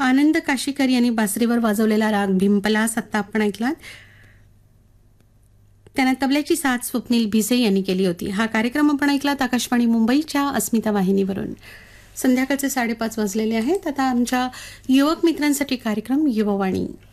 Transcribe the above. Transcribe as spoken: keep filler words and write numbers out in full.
आनंद काशीकर यांनी बासरीवर वाजवलेला राग भिंपलास आत्ता आपण ऐकलात. त्यांना तबल्याची साथ स्वप्नील भिसे यांनी केली होती. हा कार्यक्रम आपण ऐकलात आकाशवाणी मुंबईच्या अस्मिता वाहिनीवरून. संध्याकाळचे साडेपाच वाजलेले आहेत. आता आमच्या युवक मित्रांसाठी कार्यक्रम युववाणी.